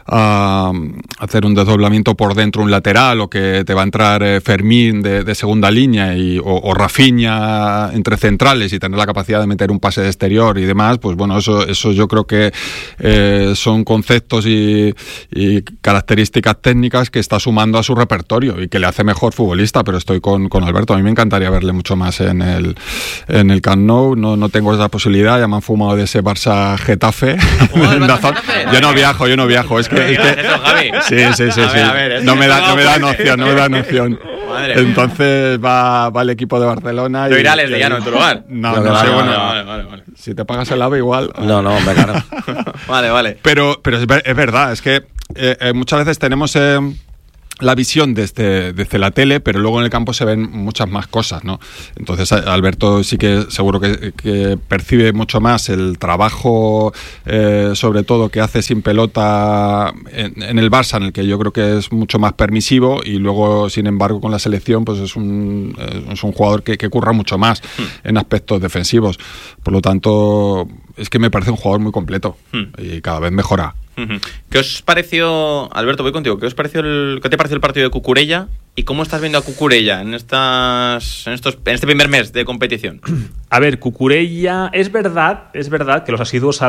a hacer un desdoblamiento por dentro un lateral, o que te va a entrar eh, Fermín de, de segunda línea y, o, o Rafinha entre centrales, y tener la capacidad de meter un pase de exterior y demás, pues bueno, eso, eso yo creo que eh, son conceptos y, y características técnicas que está sumando a su repertorio y que le hace mejor futbolista. Pero estoy con, con Alberto, a mí me encantaría verle mucho más en el, en el Camp Nou. No, no tengo esa posibilidad, ya me han fumado de ese Barça Getafe. Yo no viajo, yo no viajo. Es que, es que sí, sí, sí, sí. No me da, no me da noción, no me da noción. Entonces va, va el equipo de Barcelona. Lo irá desde Llano en tu lugar. No, no, no sé, bueno, vale, vale, vale. Si te pagas el AVE igual. No, no, hombre, claro. Vale, vale. Pero, pero es, es verdad, es que eh, eh, muchas veces tenemos eh, la visión desde, desde la tele, pero luego en el campo se ven muchas más cosas, ¿no? Entonces Alberto sí que seguro que, que percibe mucho más el trabajo, eh, sobre todo que hace sin pelota en, en el Barça, en el que yo creo que es mucho más permisivo, y luego sin embargo con la selección pues es un, es un jugador que, que curra mucho más hmm. en aspectos defensivos. Por lo tanto, es que me parece un jugador muy completo hmm. y cada vez mejora. ¿Qué os pareció, Alberto, voy contigo, ¿qué os pareció el, qué te pareció el partido de Cucurella y cómo estás viendo a Cucurella en estas en estos en este primer mes de competición? A ver, Cucurella, es verdad, es verdad que los asiduos a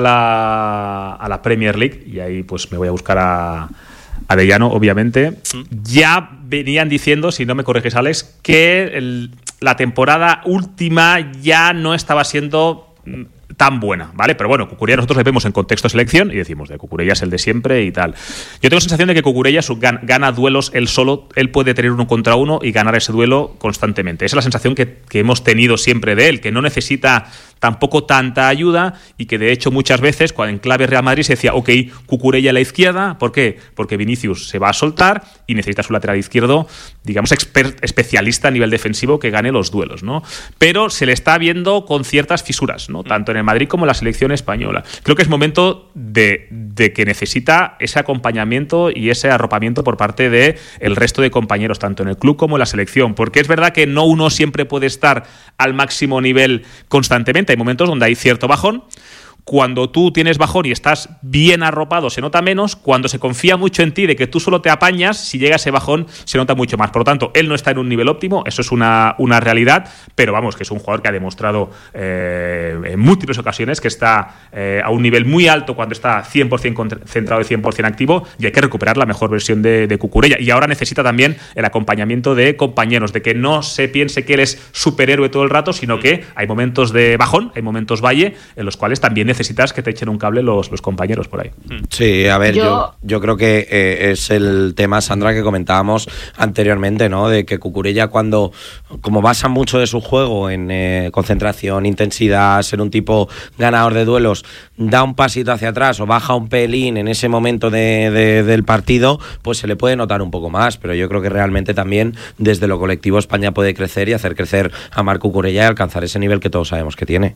la a la Premier League, y ahí pues me voy a buscar a a De Llano, obviamente, ¿Mm? ya venían diciendo, si no me corriges, Alex, que el, la temporada última ya no estaba siendo tan buena, ¿vale? Pero bueno, Cucurella nosotros le vemos en contexto selección y decimos, de Cucurella es el de siempre y tal. Yo tengo la sensación de que Cucurella su, gana, gana duelos él solo, él puede tener uno contra uno y ganar ese duelo constantemente. Esa es la sensación que, que hemos tenido siempre de él, que no necesita tampoco tanta ayuda, y que de hecho muchas veces cuando en clave Real Madrid se decía, ok, Cucurella a la izquierda, ¿por qué? Porque Vinicius se va a soltar y necesita su lateral izquierdo, digamos, expert, especialista a nivel defensivo que gane los duelos, ¿no? Pero se le está viendo con ciertas fisuras, ¿no? Tanto en el Madrid como en la selección española. Creo que es momento de, de que necesita ese acompañamiento y ese arropamiento por parte de el resto de compañeros, tanto en el club como en la selección, porque es verdad que no uno siempre puede estar al máximo nivel constantemente. Hay momentos donde hay cierto bajón. Cuando tú tienes bajón y estás bien arropado se nota menos. Cuando se confía mucho en ti de que tú solo te apañas, si llega ese bajón se nota mucho más. Por lo tanto, él no está en un nivel óptimo, eso es una, una realidad, pero vamos, que es un jugador que ha demostrado eh, en múltiples ocasiones que está eh, a un nivel muy alto cuando está cien por ciento centrado y cien por ciento activo, y hay que recuperar la mejor versión de, de Cucurella. Y ahora necesita también el acompañamiento de compañeros, de que no se piense que él es superhéroe todo el rato, sino que hay momentos de bajón, hay momentos valle, en los cuales también necesitas que te echen un cable los, los compañeros por ahí. Sí, a ver, yo, yo, yo creo que eh, es el tema, Sandra, que comentábamos anteriormente, ¿no? De que Cucurella, cuando, como basa mucho de su juego en eh, concentración, intensidad, ser un tipo ganador de duelos, da un pasito hacia atrás o baja un pelín en ese momento de, de, del partido, pues se le puede notar un poco más, pero yo creo que realmente también desde lo colectivo España puede crecer y hacer crecer a Marc Cucurella y alcanzar ese nivel que todos sabemos que tiene.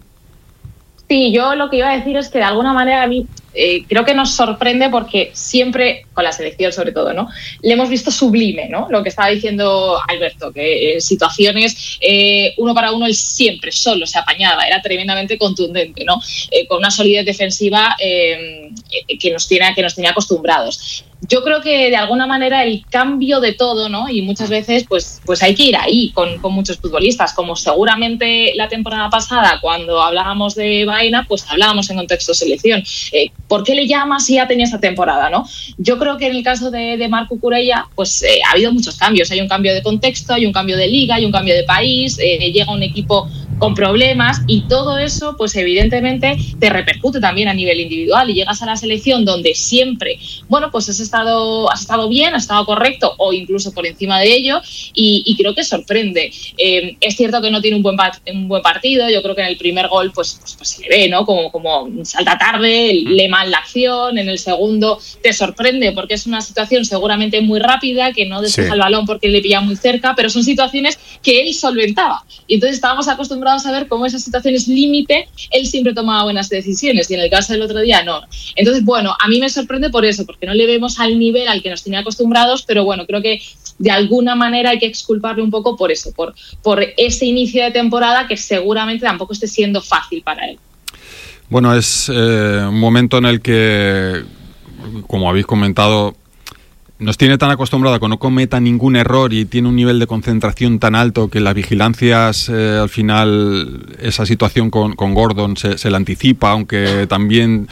Sí, yo lo que iba a decir es que de alguna manera a mí eh, creo que nos sorprende porque siempre, con la selección sobre todo, ¿no? Le hemos visto sublime, ¿no? Lo que estaba diciendo Alberto, que en situaciones eh, uno para uno él siempre solo se apañaba, era tremendamente contundente, ¿no? Eh, con una solidez defensiva eh, que nos tiene, que nos tenía acostumbrados. yo creo que de alguna manera el cambio de todo, ¿no? Y muchas veces pues, pues hay que ir ahí con, con muchos futbolistas, como seguramente la temporada pasada cuando hablábamos de Baena, pues hablábamos en contexto selección. Eh, ¿Por qué le llamas si ya tenía esta temporada, no? Yo creo que en el caso de, de Marc Cucurella, pues eh, ha habido muchos cambios. Hay un cambio de contexto, hay un cambio de liga, hay un cambio de país, eh, llega un equipo con problemas y todo eso, pues evidentemente te repercute también a nivel individual y llegas a la selección donde siempre, bueno, pues has estado, has estado bien, has estado correcto o incluso por encima de ello y, y creo que sorprende. Eh, es cierto que no tiene un buen, un buen partido, yo creo que en el primer gol pues, pues, pues se le ve, ¿no? Como, como salta tarde, lee mal la acción, en el segundo te sorprende porque es una situación seguramente muy rápida, que no despeja sí. el balón porque le pilla muy cerca, pero son situaciones que él solventaba y entonces estábamos acostumbrados a ver cómo esas situaciones límite él siempre tomaba buenas decisiones y en el caso del otro día no. Entonces, bueno, a mí me sorprende por eso, porque no le vemos al nivel al que nos tenía acostumbrados, pero bueno, creo que de alguna manera hay que exculparle un poco por eso, por, por ese inicio de temporada que seguramente tampoco esté siendo fácil para él. Bueno, es eh, un momento en el que, como habéis comentado, nos tiene tan acostumbrado a que no cometa ningún error y tiene un nivel de concentración tan alto que las vigilancias, eh, al final, esa situación con, con Gordon se, se la anticipa, aunque también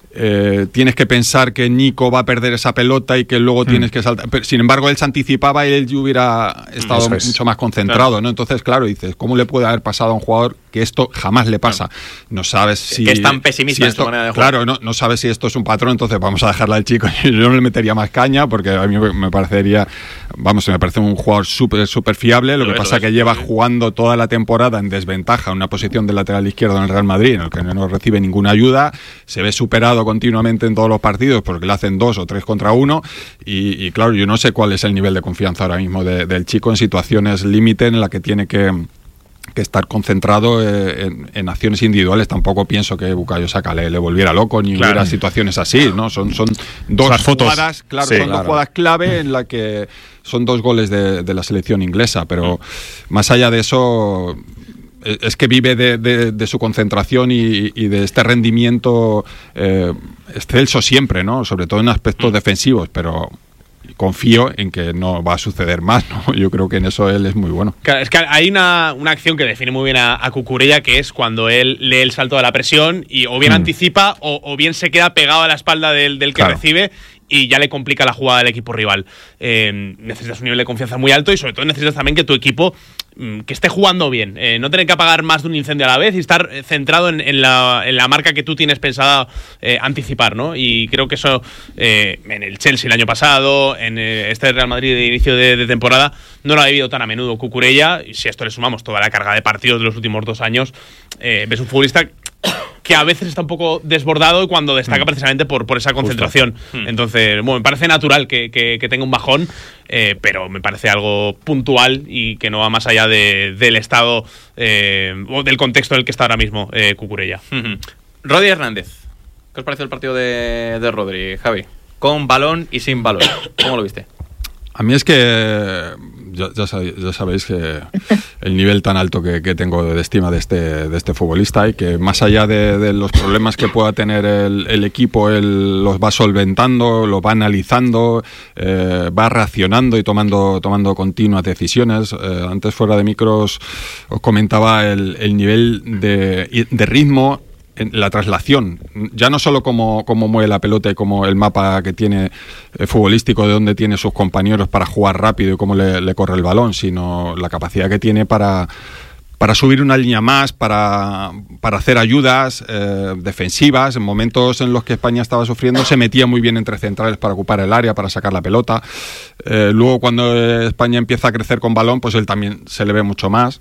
eh, tienes que pensar que Nico va a perder esa pelota y que luego mm. tienes que saltar. Pero, sin embargo, él se anticipaba y él hubiera estado es. mucho más concentrado, claro. ¿no? Entonces, claro, dices, ¿cómo le puede haber pasado a un jugador que esto jamás le pasa? No sabes si... Que es tan pesimista si esto, en su manera de jugar. Claro, no, no sabes si esto es un patrón, entonces vamos a dejarla al chico. Yo no le metería más caña porque a mí me parecería... Vamos, me parece un jugador súper súper fiable. Lo, lo que pasa es que lleva jugando toda la temporada en desventaja, en una posición de lateral izquierdo en el Real Madrid, en el que no recibe ninguna ayuda. Se ve superado continuamente en todos los partidos porque le hacen dos o tres contra uno. Y, y claro, yo no sé cuál es el nivel de confianza ahora mismo de, del chico en situaciones límite en la que tiene que... que estar concentrado eh, en, en acciones individuales. Tampoco pienso que Bukayo Saka le, le volviera loco ni claro. hubiera situaciones así, ¿no? Son, son dos Las jugadas, fotos. claro, Sí, son claro. dos jugadas clave en la que son dos goles de, de la selección inglesa, pero mm. más allá de eso es que vive de, de, de su concentración y, y de este rendimiento eh, excelso siempre, ¿no? Sobre todo en aspectos mm. defensivos, pero confío en que no va a suceder más, ¿no? Yo creo que en eso él es muy bueno. Claro, es que hay una, una acción que define muy bien a, a Cucurella, que es cuando él lee el salto de la presión y o bien mm. anticipa o, o bien se queda pegado a la espalda del, del que claro. recibe y ya le complica la jugada del equipo rival. Eh, necesitas un nivel de confianza muy alto y sobre todo necesitas también que tu equipo mm, que esté jugando bien, eh, no tener que apagar más de un incendio a la vez y estar centrado en, en, la, en la marca que tú tienes pensada eh, anticipar, ¿no? Y creo que eso eh, en el Chelsea el año pasado, en eh, este Real Madrid de inicio de, de temporada, no lo ha vivido tan a menudo Cucurella, y si a esto le sumamos toda la carga de partidos de los últimos dos años, eh, ves un futbolista que a veces está un poco desbordado y cuando destaca mm. precisamente por, por esa concentración. Mm. Entonces, bueno, me parece natural que, que, que tenga un bajón, eh, pero me parece algo puntual y que no va más allá de, del estado eh, o del contexto en el que está ahora mismo eh, Cucurella. Mm-hmm. Rodri Hernández, ¿qué os pareció el partido de, de Rodri, Javi? Con balón y sin balón. ¿Cómo lo viste? A mí es que ya, ya, sabéis, ya sabéis que el nivel tan alto que, que tengo de estima de este, de este futbolista y que más allá de, de los problemas que pueda tener el, el equipo, él los va solventando, los va analizando, eh, va reaccionando y tomando, tomando continuas decisiones. Eh, antes fuera de micros os comentaba el, el nivel de, de ritmo, en la traslación, ya no solo cómo, cómo mueve la pelota y cómo el mapa que tiene eh, futbolístico de dónde tiene sus compañeros para jugar rápido y cómo le, le corre el balón, sino la capacidad que tiene para, para subir una línea más, para, para hacer ayudas eh, defensivas. En momentos en los que España estaba sufriendo se metía muy bien entre centrales para ocupar el área, para sacar la pelota. Eh, luego cuando España empieza a crecer con balón, pues él también se le ve mucho más.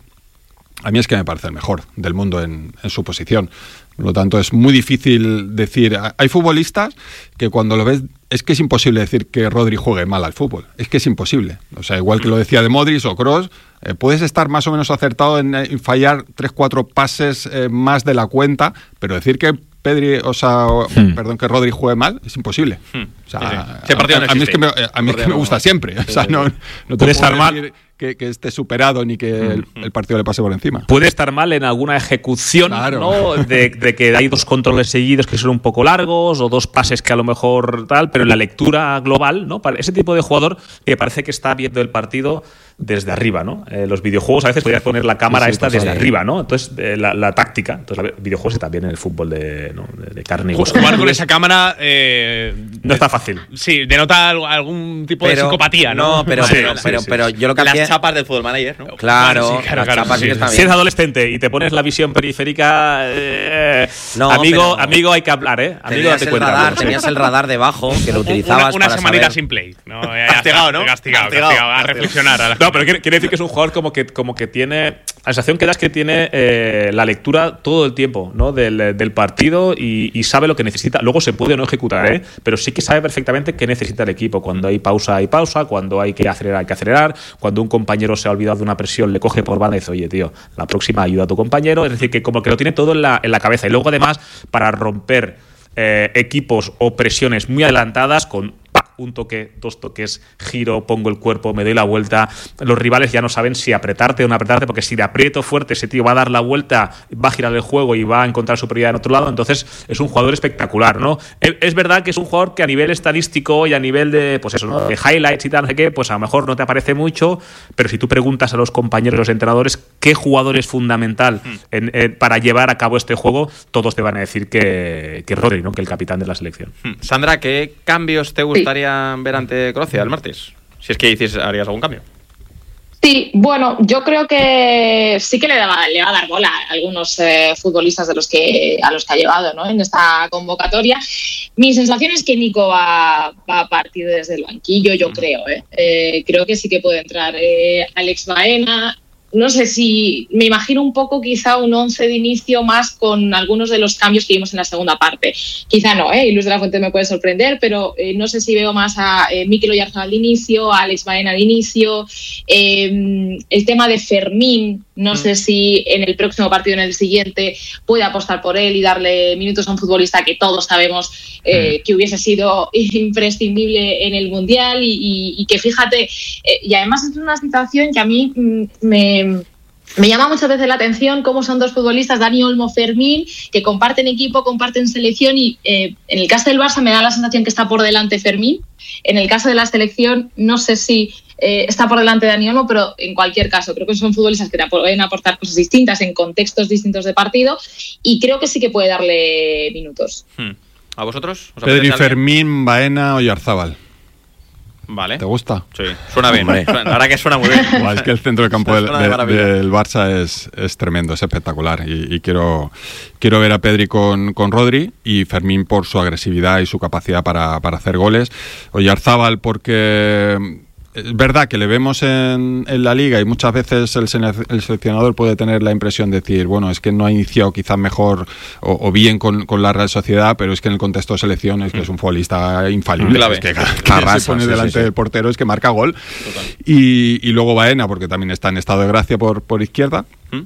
A mí es que me parece el mejor del mundo en, en su posición. Por lo tanto, es muy difícil decir... Hay futbolistas que cuando lo ves... Es que es imposible decir que Rodri juegue mal al fútbol. Es que es imposible. O sea, igual que lo decía de Modric o Kroos, eh, puedes estar más o menos acertado en, en fallar tres, cuatro pases eh, más de la cuenta, pero decir que Pedri, o sea, hmm. perdón, que Rodri juegue mal, es imposible. Hmm. O sea, sí, sí. A, a, a mí es que me, a mí es que me gusta siempre. O sea, no, no te puedes armar, que, que esté superado ni que el, el partido le pase por encima. Puede estar mal en alguna ejecución, claro, ¿no? de, de que hay dos controles seguidos que son un poco largos o dos pases que a lo mejor tal, pero en la lectura global, ¿no? Para ese tipo de jugador que parece que está viendo el partido desde arriba, ¿no? Eh, los videojuegos a veces podrías poner la cámara sí, sí, esta desde ahí. arriba, ¿no? Entonces, eh, la, la táctica. Entonces, los videojuegos y también en el fútbol de, ¿no? de, de carne y hueso. Jugar con esa cámara eh, no está fácil. Sí, denota algún tipo pero, de psicopatía, ¿no? No, pero, sí, pero, sí, pero, sí, pero sí. yo lo que Las hacía... chapas del Football Manager, ¿no? Claro, vale, sí, claro, las claro, chapas sí, sí, que están Si bien. eres adolescente y te pones la visión periférica, eh, no, amigo, pero amigo, hay que hablar, ¿eh? Amigo, tenías date el cuenta. Radar, ¿no? tenías el radar debajo que lo utilizabas una, una para semanita saber... sin play. No, castigado, ¿no? Castigado, castigado, castigado, a reflexionar. A la no, pero quiere, quiere decir que es un jugador como que, como que tiene... La sensación que da es que tiene eh, la lectura todo el tiempo, ¿no? Del, del partido y, y sabe lo que necesita. Luego se puede o no ejecutar, ¿eh? Pero sí que sabe perfectamente qué necesita el equipo. Cuando hay pausa, hay pausa. Cuando hay que acelerar, hay que acelerar. Cuando un compañero se ha olvidado de una presión, le coge por banda y dice, oye, tío, la próxima ayuda a tu compañero. Es decir, que como que lo tiene todo en la, en la cabeza. Y luego, además, para romper eh, equipos o presiones muy adelantadas con... un toque, dos toques, giro, pongo el cuerpo, me doy la vuelta. Los rivales ya no saben si apretarte o no apretarte, porque si le aprieto fuerte, ese tío va a dar la vuelta, va a girar el juego y va a encontrar superioridad en otro lado. Entonces es un jugador espectacular, ¿no? Es verdad que es un jugador que a nivel estadístico y a nivel de, pues eso, ¿no? de highlights y tal, no sé qué, pues a lo mejor no te aparece mucho, pero si tú preguntas a los compañeros, los entrenadores, qué jugador es fundamental en, en, para llevar a cabo este juego, todos te van a decir que, que Rodri, ¿no? Que el capitán de la selección. Sandra, ¿qué cambios te gustaría ver ante Croacia el martes? Si es que dices, harías algún cambio. Sí, bueno, yo creo que sí que le, daba, le va a dar bola a algunos eh, futbolistas de los que a los que ha llevado, ¿no? En esta convocatoria. Mi sensación es que Nico va, va a partir desde el banquillo, yo mm. creo. ¿eh? Eh, creo que sí que puede entrar eh, Alex Baena. No sé si me imagino un poco quizá un once de inicio más con algunos de los cambios que vimos en la segunda parte. Quizá no, ¿eh? Y Luis de la Fuente me puede sorprender, pero eh, no sé si veo más a eh, Mikel Oyarzabal de inicio, a Alex Baena de inicio. Eh, el tema de Fermín, no mm. sé si en el próximo partido, en el siguiente, puede apostar por él y darle minutos a un futbolista que todos sabemos eh, mm. que hubiese sido imprescindible en el Mundial y, y, y que fíjate, eh, y además es una situación que a mí mm, me... Me llama muchas veces la atención cómo son dos futbolistas, Dani Olmo, Fermín, que comparten equipo, comparten selección y eh, en el caso del Barça me da la sensación que está por delante Fermín. En el caso de la selección no sé si eh, está por delante Dani Olmo, pero en cualquier caso creo que son futbolistas que te pueden aportar cosas distintas en contextos distintos de partido y creo que sí que puede darle minutos. Hmm. ¿A vosotros? ¿Os Pedri, Fermín, Baena, Oyarzabal. Vale. ¿Te gusta? Sí, suena bien. La verdad que suena muy bien. Igual es que el centro del campo del, de, del Barça es, es tremendo, es espectacular. Y, y quiero, quiero ver a Pedri con, con Rodri y Fermín por su agresividad y su capacidad para, para hacer goles. Oyarzabal porque... Es verdad que le vemos en, en la liga y muchas veces el, el seleccionador puede tener la impresión de decir, bueno, es que no ha iniciado quizás mejor o, o bien con, con la Real Sociedad, pero es que en el contexto de selección es que es un futbolista infalible. Clave. Es que cada se pone sí, delante sí, sí. del portero es que marca gol. Y, y luego Baena, porque también está en estado de gracia por, por izquierda. ¿Mm?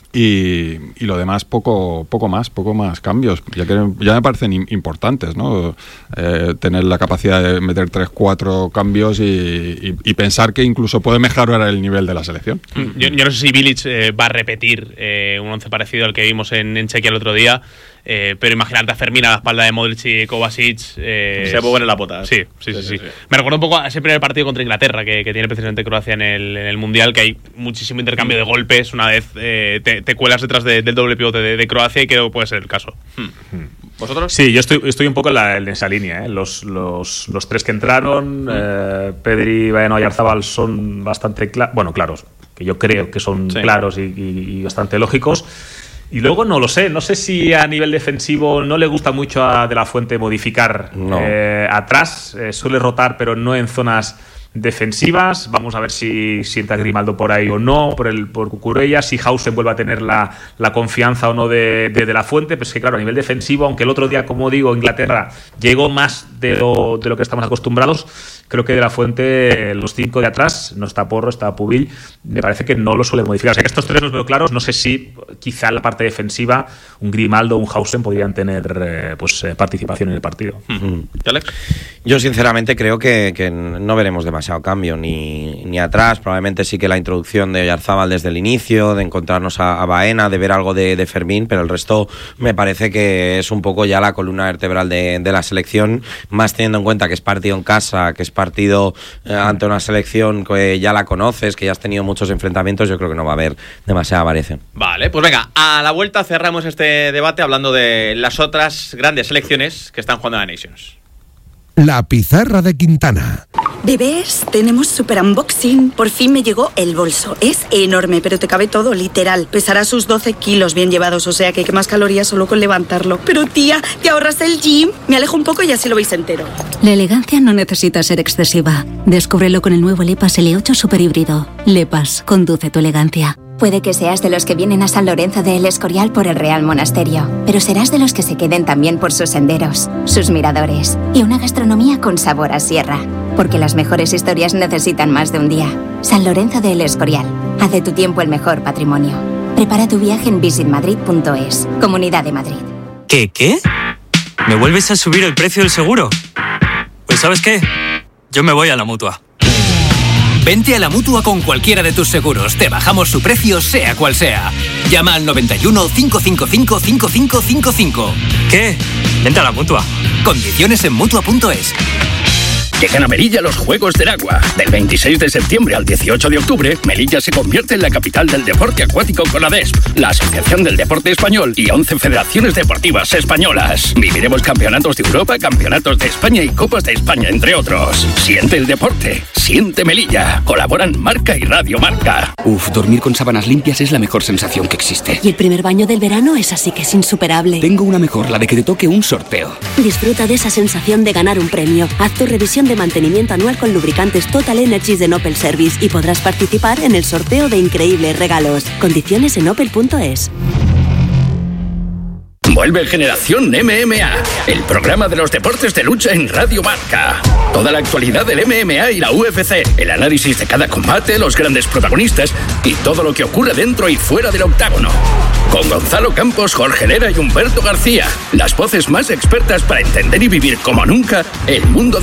Y, y lo demás poco poco más, poco más cambios, ya que ya me parecen importantes, ¿no? Eh, tener la capacidad de meter tres, cuatro cambios y, y, y pensar que incluso puede mejorar el nivel de la selección. Yo, yo no sé si Bilic eh, va a repetir eh, un once parecido al que vimos en, en Chequia el otro día. Eh, pero imagínate a Fermín a la espalda de Modric y Kovacic. Eh, se puede en la pota. Sí sí, sí, sí, sí, sí. Me recuerda un poco a ese primer partido contra Inglaterra que, que tiene precisamente Croacia en el, en el Mundial, que hay muchísimo intercambio de golpes. Una vez eh, te, te cuelas detrás de, del doble pivote de, de Croacia y creo que puede ser el caso. Hmm. ¿Vosotros? Sí, yo estoy, estoy un poco en, la, en esa línea. ¿eh? Los, los, los tres que entraron, eh, Pedri, Baena y Oyarzabal, son bastante cla- bueno, claros, que yo creo que son sí. claros y, y, y bastante lógicos. Y luego no lo sé, no sé si a nivel defensivo no le gusta mucho a De la Fuente modificar no. eh, atrás, eh, suele rotar pero no en zonas defensivas. Vamos a ver si, si entra Grimaldo por ahí o no, por el por Cucurella, si Hausen vuelve a tener la, la confianza o no de, de, de la Fuente. Pues que claro, a nivel defensivo, aunque el otro día, como digo, Inglaterra llegó más de lo, de lo que estamos acostumbrados, creo que De la Fuente, los cinco de atrás, no está Porro, está Pubil, me parece que no lo suele modificar. O sea que estos tres los veo claros, no sé si quizá en la parte defensiva un Grimaldo o un Hausen podrían tener eh, pues eh, participación en el partido. Mm-hmm. ¿Alex? Yo sinceramente creo que, que no veremos demasiado demasiado cambio ni, ni atrás. Probablemente sí que la introducción de Oyarzábal desde el inicio, de encontrarnos a, a Baena, de ver algo de, de Fermín, pero el resto me parece que es un poco ya la columna vertebral de, de la selección, más teniendo en cuenta que es partido en casa, que es partido eh, ante una selección que ya la conoces, que ya has tenido muchos enfrentamientos. Yo creo que no va a haber demasiada variación. Vale, pues venga, a la vuelta cerramos este debate hablando de las otras grandes selecciones que están jugando a la Nations. La pizarra de Quintana. Bebés, tenemos super unboxing. Por fin me llegó el bolso. Es enorme, pero te cabe todo, literal. Pesará sus doce kilos bien llevados, o sea que quemas calorías solo con levantarlo. Pero tía, ¿te ahorras el gym? Me alejo un poco y así lo veis entero. La elegancia no necesita ser excesiva. Descúbrelo con el nuevo Lepas L ocho Super Híbrido. Lepas, conduce tu elegancia. Puede que seas de los que vienen a San Lorenzo de El Escorial por el Real Monasterio, pero serás de los que se queden también por sus senderos, sus miradores y una gastronomía con sabor a sierra. Porque las mejores historias necesitan más de un día. San Lorenzo de El Escorial. Haz de tu tiempo el mejor patrimonio. Prepara tu viaje en visit madrid punto es. Comunidad de Madrid. ¿Qué, qué? ¿Me vuelves a subir el precio del seguro? Pues ¿sabes qué? Yo me voy a la Mutua. Vente a la Mutua con cualquiera de tus seguros. Te bajamos su precio, sea cual sea. Llama al noventa y uno, cinco cinco cinco, cinco cinco cinco cinco. ¿Qué? Vente a la Mutua. Condiciones en Mutua punto es. Llegan a Melilla los Juegos del Agua. Del veintiséis de septiembre al dieciocho de octubre, Melilla se convierte en la capital del deporte acuático con la D E S P, la Asociación del Deporte Español y once federaciones deportivas españolas. Viviremos campeonatos de Europa, campeonatos de España y Copas de España, entre otros. Siente el deporte, siente Melilla. Colaboran Marca y Radio Marca. Uf, dormir con sábanas limpias es la mejor sensación que existe. Y el primer baño del verano es así que es insuperable. Tengo una mejor, la de que te toque un sorteo. Disfruta de esa sensación de ganar un premio. Haz tu revisión de mantenimiento anual con lubricantes Total Energies de Opel Service y podrás participar en el sorteo de increíbles regalos. Condiciones en opel punto es. Vuelve Generación M M A, el programa de los deportes de lucha en Radio Marca. Toda la actualidad del M M A y la U F C, el análisis de cada combate, los grandes protagonistas y todo lo que ocurre dentro y fuera del octágono. Con Gonzalo Campos, Jorge Lera y Humberto García, las voces más expertas para entender y vivir como nunca el mundo de